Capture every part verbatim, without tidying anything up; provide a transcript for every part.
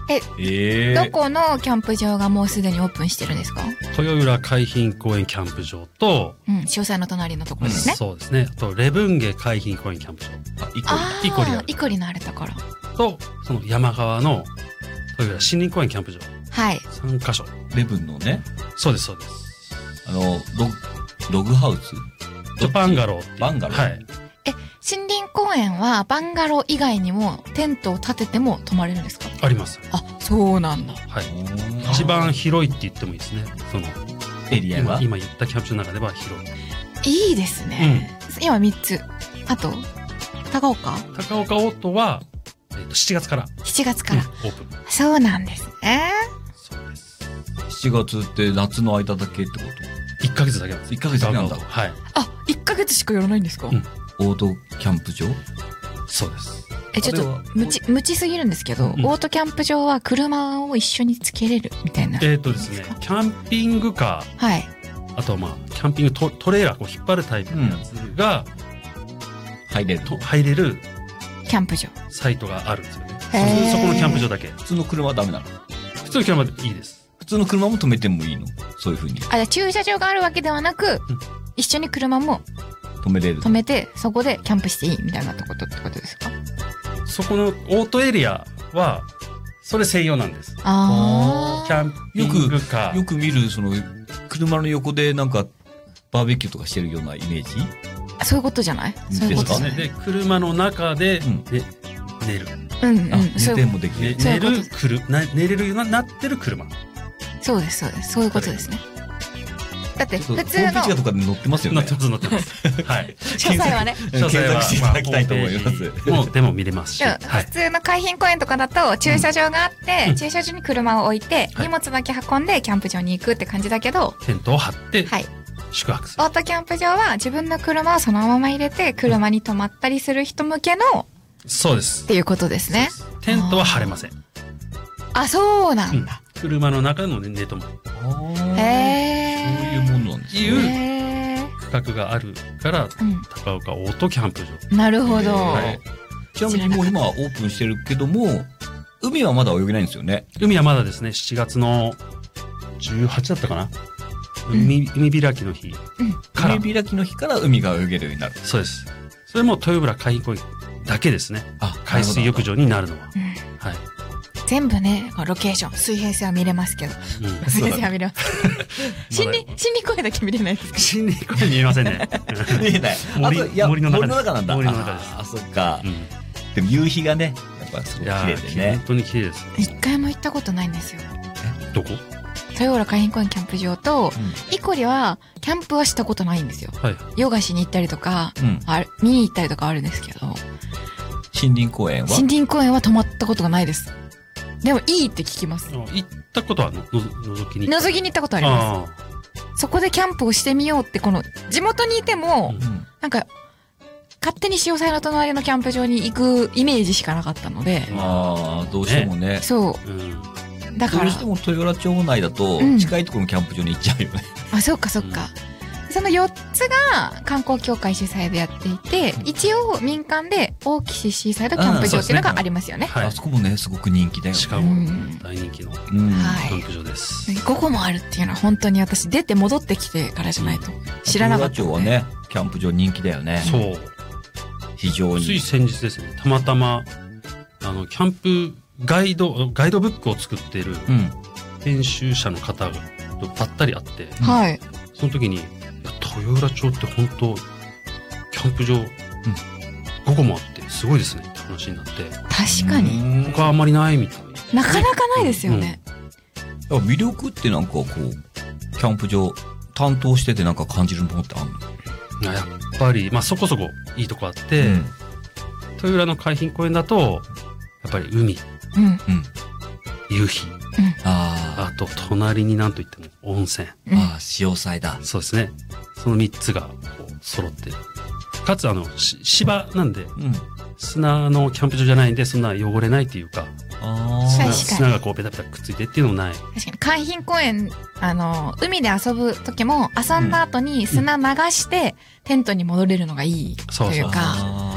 え、えー、どこのキャンプ場がもうすでにオープンしてるんですか？ 豊浦海浜公園キャンプ場と、 うん、潮騒の隣のところですね。 うん、そうですね。あと、レブンゲ海浜公園キャンプ場。 あ、イコリ。イコリある。イコリのあるところ。 と、その山側の豊浦森林公園キャンプ場。 はい。 さんカ所。 レブンのね。 そうです、そうです。 あの、ロ、ログハウスバンガロー。 バンガロー。 はい。 え、森林公園はバンガロー以外にもテントを立てても泊まれるんですか？ あります。 あ、そうなんだ。 はい。一番広いって言ってもいいですね。そのエリアが今、今言ったキャンプ場の中では広い。 いいですね。うん、今みっつ。あと、高岡高岡オートは、えー、としちがつから。 しちがつから、うん、 オープン。 そうなんですね。 そうです。 しちがつって夏の間だけってこと？ いっかげつだけなんです。 いっかげつだけなんだ。 はい。 あ、いっかげつしかやらないんですか？うん、 オートキャンプ場？ そうです。 え、ちょっと、無知、無知すぎるんですけど、うん、オートキャンプ場は車を一緒につけれるみたいな。 えっとですね、キャンピングカー。 はい。 あとはまあ、キャンピング ト, トレーラーを引っ張るタイプのやつが、 うん、入れる。 入れる。 キャンプ場。 サイトがあるんですよね。そこのキャンプ場だけ。 普通の車はダメなの？ 普通の車はいいです。 普通の車も止めてもいいの？そういう風に。 あ、じゃあ駐車場があるわけではなく、うん、一緒に車も止めれる。 止めて、そこでキャンプしていいみたいなことってことですか？ そこのオートエリアは、それ専用なんです。 ああ。キャンピングカー。 よく、よく見る、その、車の横でなんか、バーベキューとかしてるようなイメージ？ そういうことじゃない？そういうことですね。 で、車の中で、うん、で寝る。 うんうん。 寝てもできる。 寝る、くる、な、寝れるようになってる車。 そうです、そうです。そういうことですね。だって、普通の。ホームページとかで載ってますよね。 載ってます、載ってます。はい。 詳細はね。 詳細はしていただきたいと思います。 もう、でも見れますし。 普通の海浜公園とかだと、駐車場があって、駐車場に車を置いて、荷物だけ運んで、キャンプ場に行くって感じだけど。 テントを張って、はい。宿泊する。 オートキャンプ場は、自分の車をそのまま入れて、車に泊まったりする人向けの、 そうです。 っていうことですね。 テントは張れません。 あ、そうなんだ。 車の中の寝泊まり。へー。そういうものなんですね。 いう区画があるから、高岡オートキャンプ場。 なるほど。はい。 ちなみにもう今はオープンしてるけども、海はまだ泳げないんですよね。 海はまだですね、しちがつのじゅうはちだったかな。海、海開きの日から。海開きの日から海が泳げるようになる。 そうです。それも豊浦海浜公園だけですね。あ、海水浴場になるのは。はい。 全部ね、ロケーション、水平線は見れますけど。うん、水平線は見れます。森林、森林公園だけ見れないですか？ 森林公園見えませんね。 見えない。 森、森の中森の中なんだ。 森の中です。 あ、そっか。でも夕日がね、やっぱすごい綺麗でね。 本当に綺麗です。 一回も行ったことないんですよ。 え、どこ？ 豊浦海浜公園キャンプ場と、うん、イコリはキャンプはしたことないんですよ。はい、ヨガしに行ったりとか、うん、あ見に行ったりとかあるんですけど。 森林公園は森林公園は泊まったことがないです。でもいいって聞きます。 行ったことはのの覗きに覗きに行ったことあります。そこでキャンプをしてみようって、この地元にいても、うん、なんか勝手に潮騒の隣のキャンプ場に行くイメージしかなかったので。 ああ、どうしてもね。 そう。うんだからどうしても豊浦町内だと近いところのキャンプ場に行っちゃうよね、 うん、あ、そっかそっか、うん、そのよっつが観光協会主催でやっていて、うん、一応民間で大岸シーサイドキャンプ場っていうのがありますよね、 はい、あそこもねすごく人気だよね。 しかも大人気のキャンプ場です、 はい、ごこもあるっていうのは本当に私出て戻ってきてからじゃないと知らなかった、 豊浦町はねキャンプ場人気だよね。 そう非常につい先日ですね、たまたまあのキャンプガイド、ガイドブックを作っている編集者の方とばったり会って、うん、 はい。 その時に、豊浦町って本当、キャンプ場、うん、ごこもあってすごいですねって話になって。 確かに。 他あんまりないみたいな。なかなかないですよね。 うんうん、魅力ってなんかこう、キャンプ場担当しててなんか感じるものってあるの？ やっぱり、まあそこそこいいとこあって、うん、豊浦の海浜公園だと、やっぱり海。うん、夕日、うん、あ, あと隣になんといっても温泉、 うん、ああ潮騒だ。 そうですね。そのみっつがこう揃ってる。かつあの芝なんで、うん、砂のキャンプ場じゃないんでそんな汚れないっていうか、あ砂, 砂がこうペタペタくっついてっていうのもない。 確かに海浜公園あの海で遊ぶ時も遊んだ後に砂流して、うん、テントに戻れるのがいいというか、うん、ちょっと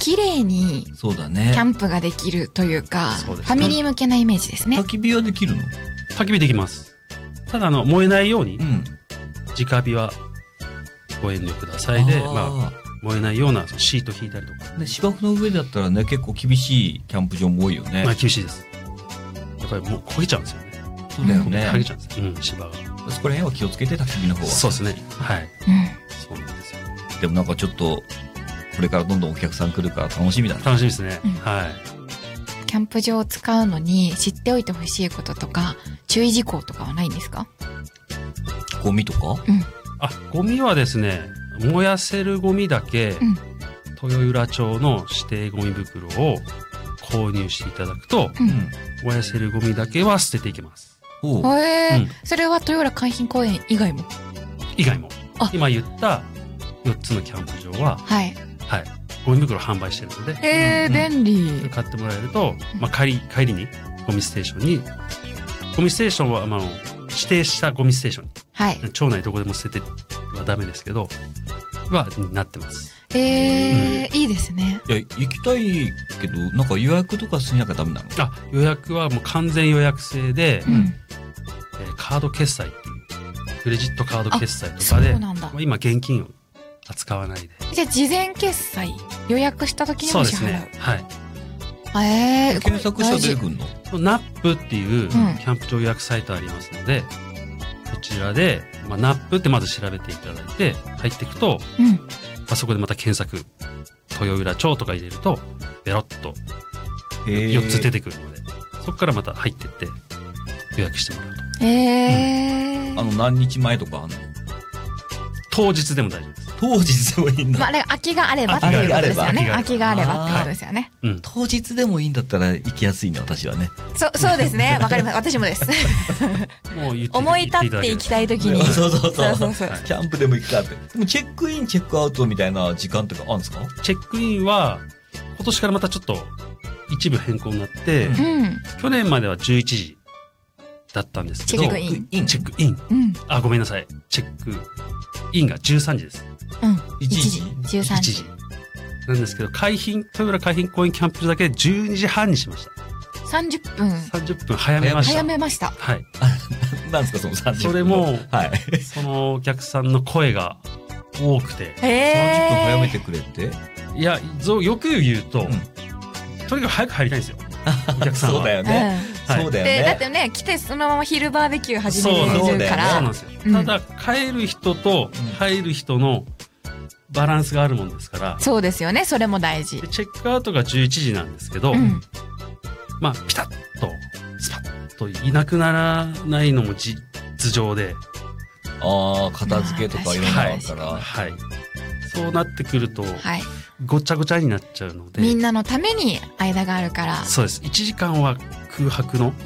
綺麗にそうだねキャンプができるというか、 そうですねファミリー向けなイメージですね。 焚き火はできるの？ 焚き火できます。ただあの燃えないように、 うん、 直火はご遠慮くださいで、まあ燃えないようなシート引いたりとか。 で芝生の上だったらね結構厳しいキャンプ場も多いよね。 まあ厳しいです。やっぱりもう焦げちゃうんですよね。 そうだよね。 焦げちゃうんです。うん、芝が。 そこら辺は気をつけて焚き火の方は。 そうですね。はい。うん、そうなんですよ。 でもなんかちょっとこれからどんどんお客さん来るから楽しみだね。 楽しみですね。 うん、 はい。 キャンプ場を使うのに知っておいてほしいこととか注意事項とかはないんですか？ ゴミとか？ うん。 あ、ゴミはですね、燃やせるゴミだけ、うん、豊浦町の指定ゴミ袋を購入していただくと、うん、燃やせるゴミだけは捨てていけます。 へえ、うん、それは豊浦海浜公園以外も？ 以外も。今言ったよっつのキャンプ場は、はい。はい。ゴミ袋販売してるので。 へえ、便利。 買ってもらえると、まあ、帰り、帰りにゴミステーションに、ゴミステーションは、まあ、指定したゴミステーションに。はい。町内どこでも捨ててはダメですけど、は、なってます。 ええ、うん、いいですね。 いや、行きたいけど、なんか予約とかしなきゃダメなの？ あ、予約はもう完全予約制で、うん、えー、カード決済っていう、クレジットカード決済とかで、まあ、今現金を扱わないで。 じゃあ事前決済予約した時にも支払う？そうですね。 はい。 えー、 検索したら出てくるの？ ナップっていうキャンプ場予約サイトありますので、うん、そちらで、まあ、ナップってまず調べていただいて入っていくと、うん、まあ、そこでまた検索豊浦町とか入れるとベロッとよっつ出てくるので、そこからまた入ってって予約してもらうと。 へー、 うん、あの何日前とかあんの？ 当日でも大丈夫です。 当日でもいいんだ。 まあ、空きがあればっていうことですよね。空きがあればってことですよね。 うん、当日でもいいんだったら行きやすいね、私はね。 そ、そうですね。わかります。私もです。もう思い立って行きたいときに。 そうそうそう。そうそうそう、キャンプでも行くかって。でもチェックイン、チェックアウトみたいな時間とかあるんですか？ チェックインは、今年からまたちょっと一部変更になって、うん、去年まではじゅういちじだったんですけど、 チェックイン。 チェックイン。うん、あ、ごめんなさい。チェックインがじゅうさんじです。 うん。いちじ。じゅうさんじ。 いちじ。なんですけど、海浜、豊浦海浜公園キャンプ場だけじゅうにじはんにしました。 さんじゅっぷん。 さんじゅっぷん早めました。 早めました。 はい。 なんですか、そのさんじゅっぷん。 それも、はい。そのお客さんの声が多くて。 へー。さんじゅっぷん早めてくれて？ いや、よく言うと、うん、とにかく早く入りたいんですよ。お客さんは。 そうだよね。 うん、 そうだよね。 で、だってね、来てそのまま昼バーベキュー始めるから。 そうなんですよ。うん、ただ、帰る人と入る人のバランスがあるもんですから。 そうですよね。それも大事。 チェックアウトがじゅういちじなんですけど、うん、まあ、ピタッと、スパッといなくならないのも実情で。 ああ、片付けとかいろんなのあるから。 はい。はい、そうなってくると、はい、ごちゃごちゃになっちゃうので。 みんなのために間があるから。 そうです。いちじかんは空白の、うん、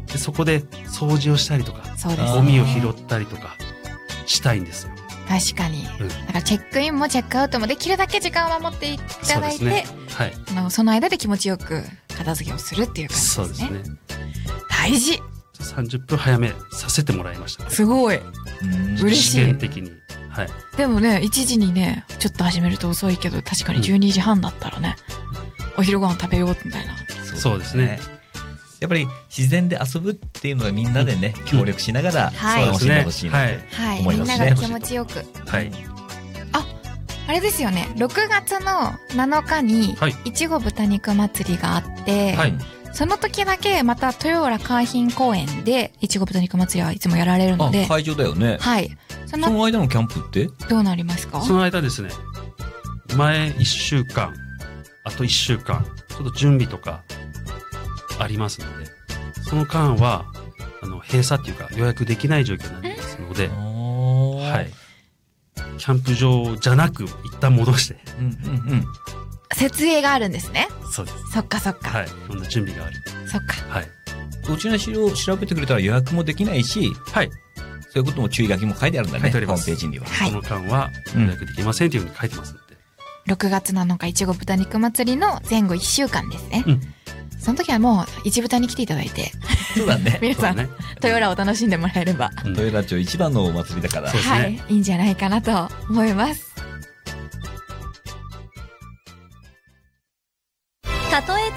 でそこで掃除をしたりとか、 そうです、 ゴミを拾ったりとかしたいんですよ。 確かに、うん、だからチェックインもチェックアウトもできるだけ時間を守っていただいて、ね、はい、あのその間で気持ちよく片付けをするっていう感じですね。そうですね。大事。 さんじゅっぷん早めさせてもらいました、ね。 すごい。嬉しい。 試験的に。はい。 でもね、いちじにね、ちょっと始めると遅いけど、確かにじゅうにじはんだったらね、うん、お昼ご飯食べようみたいな。 そうですね。 やっぱり自然で遊ぶっていうのはみんなでね、うん、協力しながら楽しんでほしいなと思いますね。 はい、みんなが気持ちよく。 はい。 あ、あれですよね。ろくがつのなのかにいちご豚肉祭りがあって、はい、その時だけまた豊浦海浜公園でいちご豚肉祭りはいつもやられるので。 あ、会場だよね。 はい。 その、その間のキャンプってどうなりますか？ その間ですね、前いっしゅうかん、あといっしゅうかん、ちょっと準備とかありますので、その間は、あの、閉鎖っていうか予約できない状況になりますので、はい。キャンプ場じゃなく、一旦戻して。うんうんうん。 設営があるんですね。 そうです。 そっかそっか。 はい。いろんな準備がある。 そっか。 はい。 どちらにしろ調べてくれたら予約もできないし、はい。そういうことも注意書きも書いてあるんだね。 書いてあります。 ホームページには。 はい。この間は予約できませんというふうに書いてますので。 ろくがつなのかいちご豚肉祭りの前後いっしゅうかんですね。うん。その時はもう一豚に来ていただいて。 そうだね。 皆さん、ね、豊浦を楽しんでもらえれば。 うん、豊浦町一番のお祭りだから。 そうですね。はい。いいんじゃないかなと思います。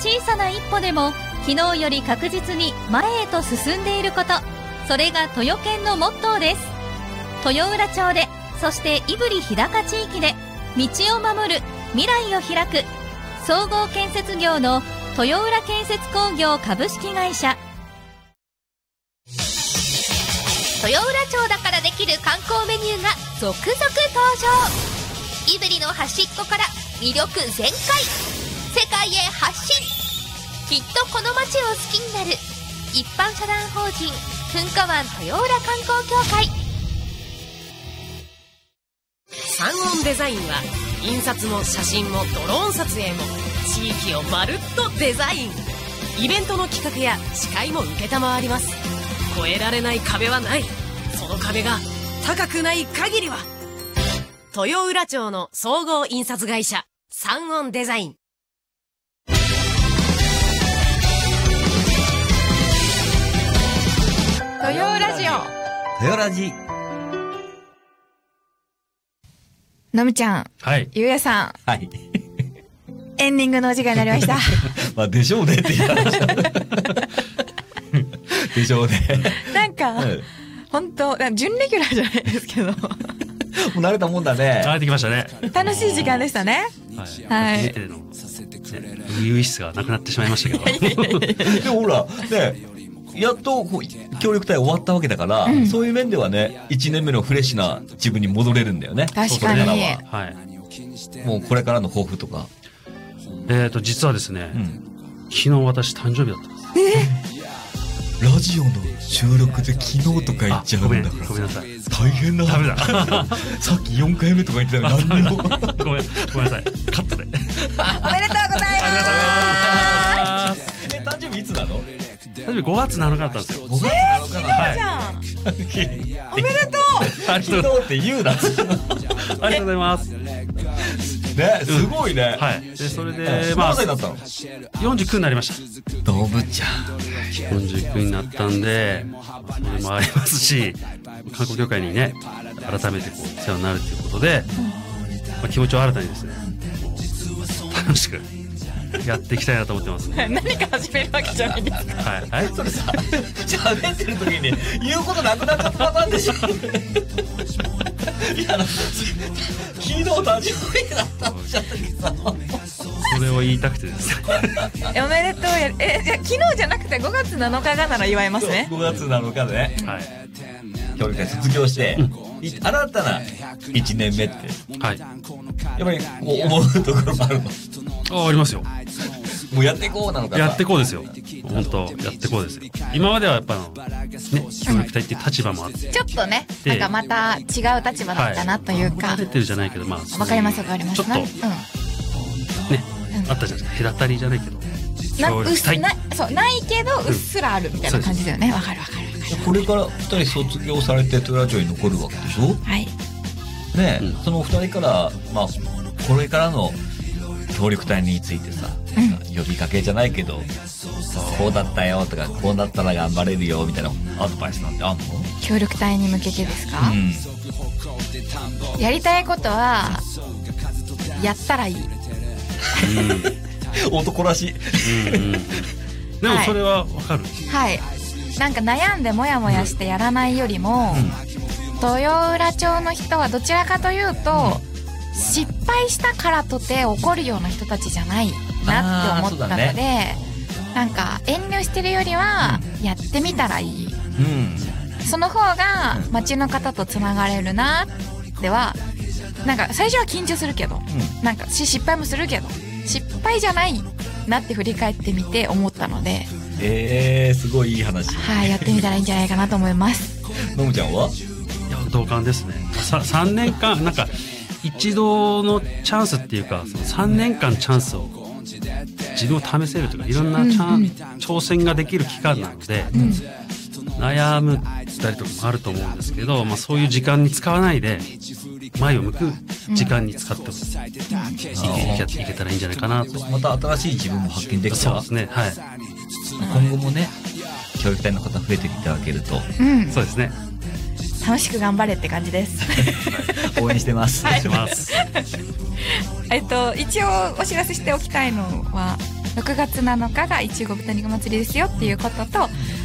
小さな一歩でも昨日より確実に前へと進んでいること、それが豊県のモットーです。豊浦町で、そして胆振日高地域で道を守る、未来を開く、総合建設業の豊浦建設工業株式会社。豊浦町だからできる観光メニューが続々登場。胆振の端っこから魅力全開、世界へ発信。きっとこの街を好きになる一般社団法人噴火湾豊浦観光協会。 三音デザインは印刷も写真もドローン撮影も地域をまるっとデザイン。イベントの企画や司会も承ります。越えられない壁はない。その壁が高くない限りは豊浦町の総合印刷会社三音デザイン。 豊浦ジオ、 豊ラジ。 のむちゃん、 はい、 ゆうやさん、 はい、 エンディングのお時間になりました。 まあでしょうねって言いましたでしょうね。 なんか、はい、本当準レギュラーじゃないですけどもう慣れたもんだね。 慣れてきましたね。 楽しい時間でしたね。 はい。見てるの初々しさがなくなってしまいましたけど。 でもほらね、やっとこう協力隊終わったわけだから、うん、そういう面ではね、いちねんめのフレッシュな自分に戻れるんだよね。 確かに。 はい。 もうこれからの抱負とか。 えっと実はですね、うん、昨日私誕生日だったんです。 え？ラジオの収録で昨日とか言っちゃうんだから。 ごめんなさい。 大変な。 ダメだ。 さっきよんかいめとか言ってたら何にも。 ごめん、ごめんなさい。カットで。 おめでとうございます。 え、誕生日いつなの？ 誕生日ごがつなのかだったんですよ。 ごがつなのかな。 はい。おめでとう。 昨日って言うな。ありがとうございます。 ね、すごいね。 はい。で、それで、まあ、 何歳だったの？ よんじゅうきゅうになりました。 動物ちゃん。 よんじゅうきゅうになったんで、それもありますし、観光協会にね、改めてこう世話になるということで、まあ、気持ちを新たにですね、楽しくやっていきたいなと思ってます。 何か始めるわけじゃないですか。 はい。はい。それさ、喋ってる時に言うことなくなっちゃったパターンでしょ。いや、昨日誕生日だったんじゃないですか。 それを言いたくてですね。 おめでとうや。え、じゃ昨日じゃなくてごがつなのかがなら祝いますね。 ごがつなのかでね。 はい。 協力隊卒業して、うん、新たないちねんめって、 はい。 やっぱりこう思うところもあるの？ あ、ありますよ。 もうやっていこうなのかな。 やっていこうですよ。本当やっていこうですよ。今まではやっぱね、協力隊っていう立場もあって、 ちょっとね、なんかまた違う立場だったなというか。 離れてるじゃないけど、まあ。 わかりますわかります。 ちょっと、うん、ね、あったじゃないですか。隔たりじゃないけど。 協力隊。な、そう、ないけど、うっすらあるみたいな感じだよね。わかるわかるわかる。 これからふたり卒業されて豊浦町に残るわけでしょ。 はい。 ね、うん、そのふたりから、まあ、これからの協力隊についてさ、うん、呼びかけじゃないけど、こうだったよとか、こうだったら頑張れるよみたいなアドバイスなんてあんの？ 協力隊に向けてですか？うん、やりたいことはやったらいい。 うん、男らしい。 うん、うん、でもそれはわかる。 はい。なんか悩んでモヤモヤしてやらないよりも、うん、豊浦町の人はどちらかというと、うん、失敗したからとて怒るような人たちじゃないなって思ったので、ね、なんか遠慮してるよりはやってみたらいい、うん、その方が町の方とつながれるなっては、なんか最初は緊張するけど、うん、なんか失敗もするけど失敗じゃないなって振り返ってみて思ったので、 えー、すごいいい話。 はい、やってみたらいいんじゃないかなと思います。 のむちゃんは？ いや、同感ですね。ささんねんかんなんか一度のチャンスっていうか、そのさんねんかんチャンスを自分を試せるというか、いろんなチャン、うんうん、挑戦ができる期間なので、うん、悩むったりとかもあると思うんですけど、まあ、そういう時間に使わないで前を向く時間に使って、うん、いけ、いけたらいいんじゃないかなと。 また新しい自分も発見できたら、 そうですね、はい、 今後もね、協力隊の方増えていただけると、 うん、 そうですね、 楽しく頑張れって感じです応援してます、 はい、応援してますえっと一応お知らせしておきたいのは、 ろくがつなのかがいちご豚肉祭りですよっていうことと、